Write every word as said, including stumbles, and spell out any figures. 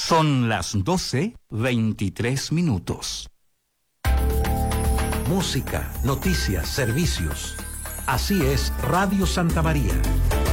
Son las doce, veintitrés minutos. Música, noticias, servicios. Así es Radio Santa María.